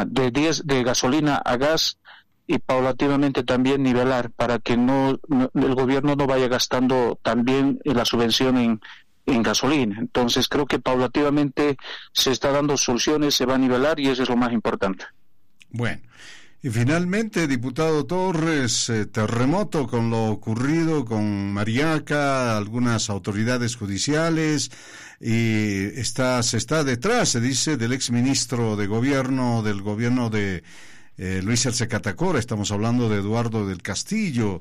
de 10 de gasolina a gas, y paulatinamente también nivelar para que el gobierno no vaya gastando también la subvención en gasolina. Entonces creo que paulatinamente se está dando soluciones, se va a nivelar, y eso es lo más importante. Bueno, y finalmente, diputado Torres, terremoto con lo ocurrido con Mariaca, algunas autoridades judiciales, y se está detrás, se dice, del exministro de gobierno, del gobierno de Luis Arce Catacora. Estamos hablando de Eduardo del Castillo.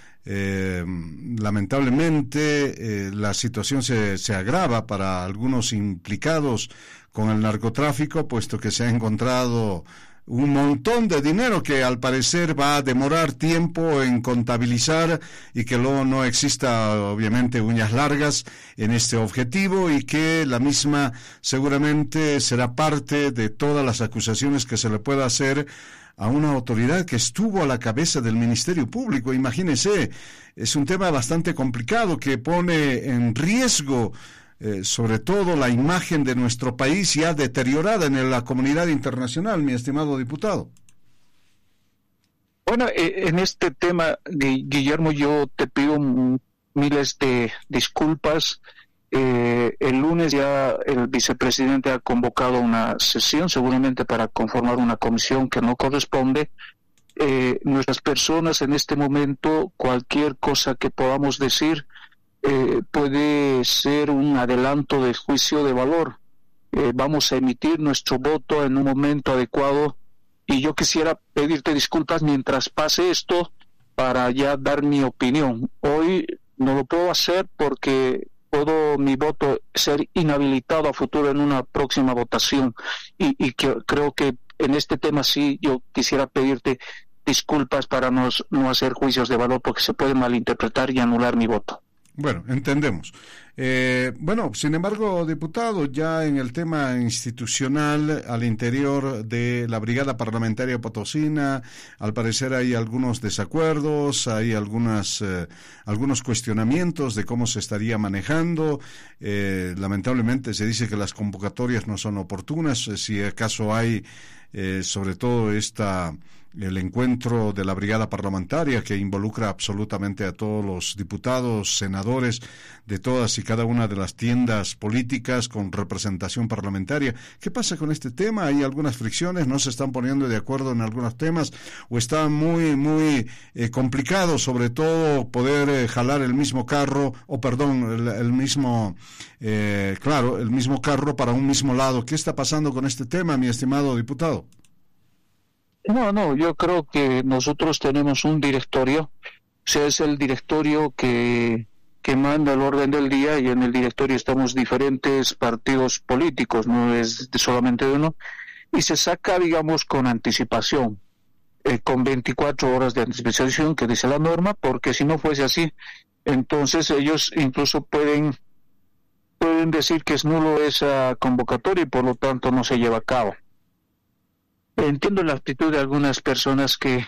Lamentablemente la situación se agrava para algunos implicados con el narcotráfico, puesto que se ha encontrado un montón de dinero que al parecer va a demorar tiempo en contabilizar, y que luego no exista obviamente uñas largas en este objetivo, y que la misma seguramente será parte de todas las acusaciones que se le pueda hacer a una autoridad que estuvo a la cabeza del Ministerio Público. Imagínense, es un tema bastante complicado que pone en riesgo sobre todo la imagen de nuestro país, ya deteriorada en la comunidad internacional, mi estimado diputado. Bueno, en este tema, Guillermo, yo te pido miles de disculpas. El lunes ya el vicepresidente ha convocado una sesión, seguramente para conformar una comisión que no corresponde. Nuestras personas en este momento, cualquier cosa que podamos decir puede ser un adelanto de juicio de valor. Vamos a emitir nuestro voto en un momento adecuado, y yo quisiera pedirte disculpas mientras pase esto para ya dar mi opinión. Hoy no lo puedo hacer porque puedo mi voto ser inhabilitado a futuro en una próxima votación, y creo que en este tema sí yo quisiera pedirte disculpas para no hacer juicios de valor, porque se puede malinterpretar y anular mi voto. Bueno, entendemos. Bueno, sin embargo, diputado, ya en el tema institucional al interior de la Brigada Parlamentaria Potosina, al parecer hay algunos desacuerdos, hay algunos cuestionamientos de cómo se estaría manejando. Lamentablemente se dice que las convocatorias no son oportunas, si acaso hay sobre todo el encuentro de la brigada parlamentaria, que involucra absolutamente a todos los diputados, senadores de todas y cada una de las tiendas políticas con representación parlamentaria. ¿Qué pasa con este tema? ¿Hay algunas fricciones? ¿No se están poniendo de acuerdo en algunos temas? ¿O está muy complicado, sobre todo, poder jalar el mismo carro, el mismo carro para un mismo lado? ¿Qué está pasando con este tema, mi estimado diputado? No, yo creo que nosotros tenemos un directorio, o sea, es el directorio que manda el orden del día, y en el directorio estamos diferentes partidos políticos, no es solamente de uno, y se saca, digamos, con anticipación, con 24 horas de anticipación que dice la norma, porque si no fuese así, entonces ellos incluso pueden decir que es nulo esa convocatoria y por lo tanto no se lleva a cabo. Entiendo la actitud de algunas personas que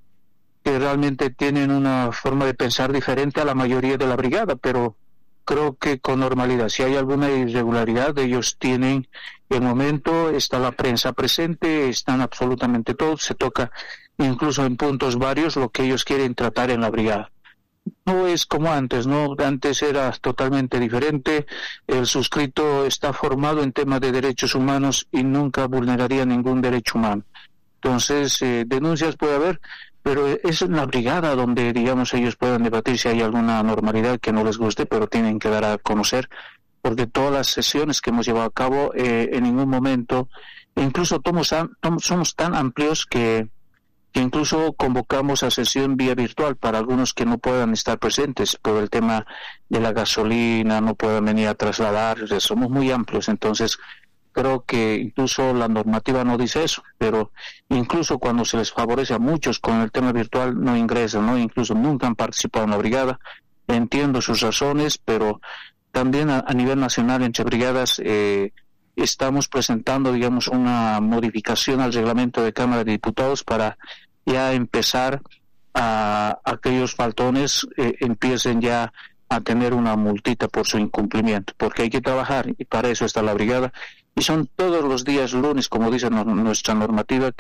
realmente tienen una forma de pensar diferente a la mayoría de la brigada, pero creo que con normalidad, si hay alguna irregularidad, ellos tienen el momento, está la prensa presente, están absolutamente todos, se toca incluso en puntos varios lo que ellos quieren tratar en la brigada. No es como antes, ¿no? Antes era totalmente diferente. El suscrito está formado en temas de derechos humanos y nunca vulneraría ningún derecho humano. Entonces, denuncias puede haber, pero es en la brigada donde, digamos, ellos puedan debatir si hay alguna normalidad que no les guste, pero tienen que dar a conocer, porque todas las sesiones que hemos llevado a cabo, en ningún momento, incluso somos tan amplios que incluso convocamos a sesión vía virtual para algunos que no puedan estar presentes por el tema de la gasolina, no puedan venir a trasladarse, somos muy amplios, entonces creo que incluso la normativa no dice eso, pero incluso cuando se les favorece a muchos con el tema virtual no ingresan, ¿no? Incluso nunca han participado en la brigada, entiendo sus razones, pero también a nivel nacional entre brigadas estamos presentando, digamos, una modificación al reglamento de Cámara de Diputados para ya empezar a aquellos faltones empiecen ya a tener una multita por su incumplimiento, porque hay que trabajar y para eso está la brigada, y son todos los días lunes, como dice nuestra normativa,